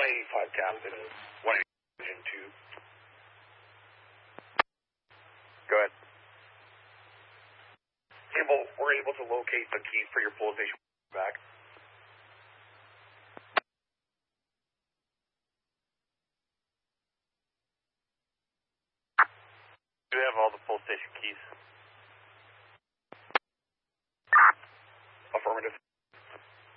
185 Captain, 180 Engine 2. Go ahead. Campbell, we're able to locate the keys for your pull station back. Do you have all the pull station keys?